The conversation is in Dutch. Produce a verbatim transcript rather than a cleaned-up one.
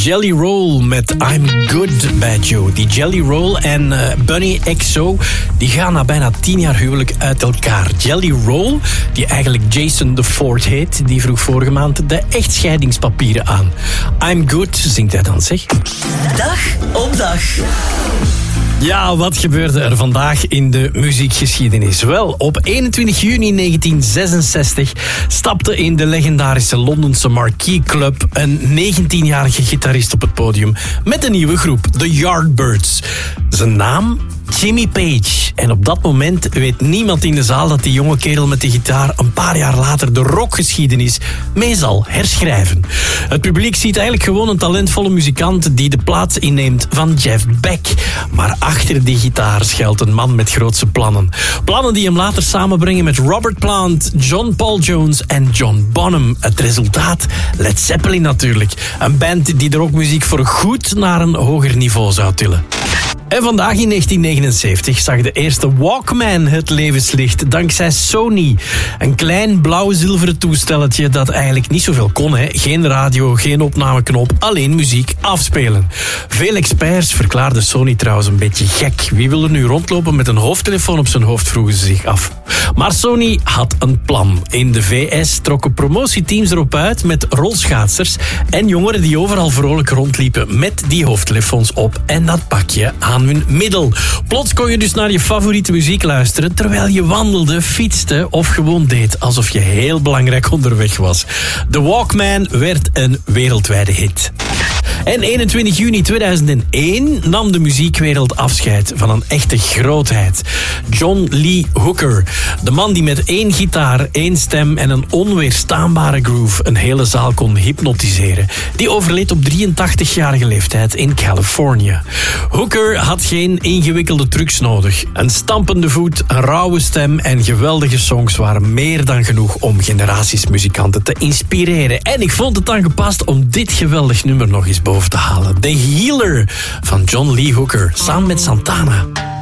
Jelly Roll met I'm Good bij Joe. Die Jelly Roll en uh, Bunny X O die gaan na bijna tien jaar huwelijk uit elkaar. Jelly Roll, die eigenlijk Jason the Fourth heet, die vroeg vorige maand de echtscheidingspapieren aan. I'm Good, zingt hij dan, zeg. Dag op dag. Ja, wat gebeurde er vandaag in de muziekgeschiedenis? Wel, op eenentwintig juni negentien zesenzestig stapte in de legendarische Londense Marquee Club een negentienjarige gitarist op het podium met een nieuwe groep, The Yardbirds. Zijn naam? Jimmy Page. En op dat moment weet niemand in de zaal dat die jonge kerel met de gitaar een paar jaar later de rockgeschiedenis mee zal herschrijven. Het publiek ziet eigenlijk gewoon een talentvolle muzikant die de plaats inneemt van Jeff Beck. Maar achter die gitaar schuilt een man met grootse plannen. Plannen die hem later samenbrengen met Robert Plant, John Paul Jones en John Bonham. Het resultaat? Led Zeppelin natuurlijk. Een band die de rockmuziek voor goed naar een hoger niveau zou tillen. En vandaag in negentien negenenzeventig zag de eerste Walkman het levenslicht dankzij Sony. Een klein blauw-zilveren toestelletje dat eigenlijk niet zoveel kon. Hè. Geen radio, geen opnameknop, alleen muziek afspelen. Veel experts verklaarden Sony trouwens een beetje gek. Wie wil er nu rondlopen met een hoofdtelefoon op zijn hoofd, vroegen ze zich af. Maar Sony had een plan. In de V S trokken promotieteams erop uit met rolschaatsers en jongeren die overal vrolijk rondliepen met die hoofdtelefoons op en dat pakje aan hun middel. Plots kon je dus naar je favoriete muziek luisteren terwijl je wandelde, fietste of gewoon deed alsof je heel belangrijk onderweg was. De Walkman werd een wereldwijde hit. En eenentwintig juni tweeduizend één nam de muziekwereld afscheid van een echte grootheid. John Lee Hooker. De man die met één gitaar, één stem en een onweerstaanbare groove een hele zaal kon hypnotiseren. Die overleed op drieëntachtigjarige leeftijd in Californië. Hooker had geen ingewikkelde trucs nodig. Een stampende voet, een rauwe stem en geweldige songs waren meer dan genoeg om generaties muzikanten te inspireren. En ik vond het dan gepast om dit geweldig nummer nog eens boven te halen. The Healer van John Lee Hooker samen met Santana.